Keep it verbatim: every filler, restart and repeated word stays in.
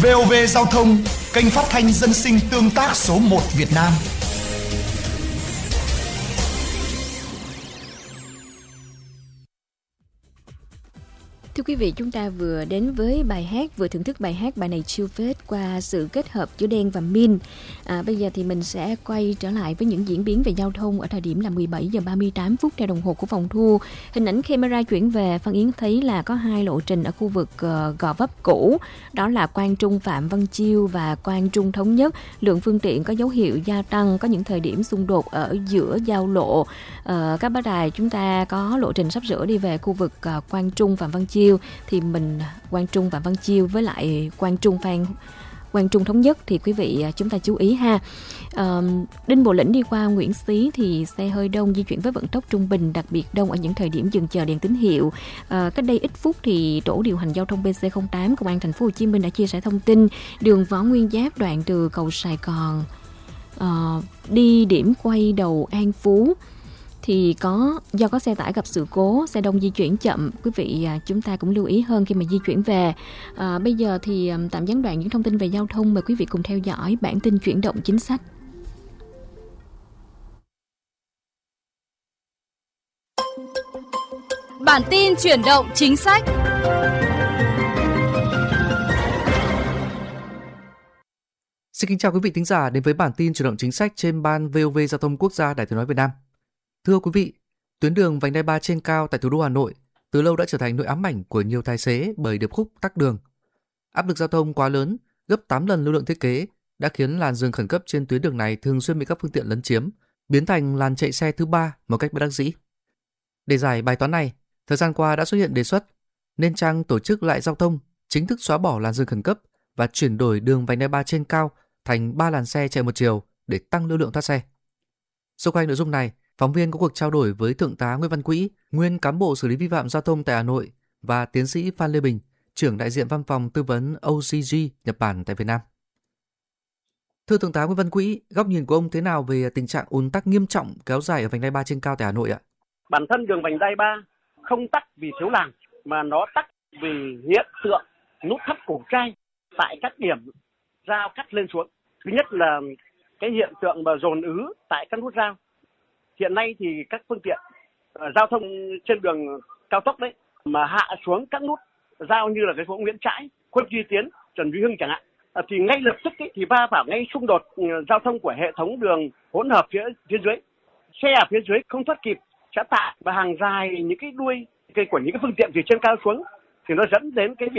vê o vê Giao thông, kênh phát thanh dân sinh tương tác số một Việt Nam. Thưa quý vị, chúng ta vừa đến với bài hát, vừa thưởng thức bài hát Bài này chill phết qua sự kết hợp giữa Đen và Min. À, bây giờ thì mình sẽ quay trở lại với những diễn biến về giao thông ở thời điểm là mười bảy giờ ba mươi tám phút theo đồng hồ của phòng thu. Hình ảnh camera chuyển về, Phan Yến thấy là có hai lộ trình ở khu vực uh, Gò Vấp cũ, đó là Quang Trung Phạm Văn Chiêu và Quang Trung Thống Nhất. Lượng phương tiện có dấu hiệu gia tăng, có những thời điểm xung đột ở giữa giao lộ. Uh, các bá đài chúng ta có lộ trình sắp sửa đi về khu vực uh, Quang Trung Phạm Văn Chiêu, thì mình Quang Trung và Văn Chiêu với lại Quang Trung Phan Quang Trung Thống Nhất thì quý vị chúng ta chú ý ha. À, Đinh Bộ Lĩnh đi qua Nguyễn Xí thì xe hơi đông, di chuyển với vận tốc trung bình, đặc biệt đông ở những thời điểm dừng chờ đèn tín hiệu. À, cách đây ít phút thì tổ điều hành giao thông bê xê không tám Công an Thành phố Hồ Chí Minh đã chia sẻ thông tin đường Võ Nguyên Giáp đoạn từ cầu Sài Gòn à, đi điểm quay đầu An Phú thì có do có xe tải gặp sự cố, xe đông di chuyển chậm. Quý vị chúng ta cũng lưu ý hơn khi mà di chuyển về. À, bây giờ thì tạm gián đoạn những thông tin về giao thông, mời quý vị cùng theo dõi bản tin chuyển động chính sách. Bản tin chuyển động chính sách. Xin kính chào quý vị thính giả đến với bản tin chuyển động chính sách trên ban vê o vê Giao thông Quốc gia Đài Tiếng nói Việt Nam. Thưa quý vị, tuyến đường vành đai ba trên cao tại thủ đô Hà Nội từ lâu đã trở thành nỗi ám ảnh của nhiều tài xế bởi điệp khúc tắc đường. Áp lực giao thông quá lớn, gấp tám lần lưu lượng thiết kế, đã khiến làn dừng khẩn cấp trên tuyến đường này thường xuyên bị các phương tiện lấn chiếm, biến thành làn chạy xe thứ ba một cách bất đắc dĩ. Để giải bài toán này, thời gian qua đã xuất hiện đề xuất nên chăng tổ chức lại giao thông, chính thức xóa bỏ làn dừng khẩn cấp và chuyển đổi đường vành đai ba trên cao thành ba làn xe chạy một chiều để tăng lưu lượng thoát xe. Xung quanh nội dung này, phóng viên có cuộc trao đổi với Thượng tá Nguyễn Văn Quỹ, nguyên cán bộ xử lý vi phạm giao thông tại Hà Nội, và tiến sĩ Phan Lê Bình, trưởng đại diện văn phòng tư vấn o xê giê Nhật Bản tại Việt Nam. Thưa Thượng tá Nguyễn Văn Quỹ, góc nhìn của ông thế nào về tình trạng ùn tắc nghiêm trọng kéo dài ở vành đai ba trên cao tại Hà Nội ạ? Bản thân đường vành đai ba không tắc vì thiếu làn, mà nó tắc vì hiện tượng nút thắt cổ trai tại các điểm giao cắt lên xuống. Thứ nhất là cái hiện tượng mà dồn ứ tại các nút giao. Hiện nay thì các phương tiện uh, giao thông trên đường cao tốc đấy mà hạ xuống các nút giao như là cái phố Nguyễn Trãi, Khuất Duy Tiến, Trần Duy Hưng chẳng hạn, uh, thì ngay lập tức ấy, thì va vào ngay xung đột uh, giao thông của hệ thống đường hỗn hợp phía phía dưới. Xe ở phía dưới không thoát kịp sẽ tạt và hàng dài những cái đuôi cái của những cái phương tiện từ trên cao xuống thì nó dẫn đến cái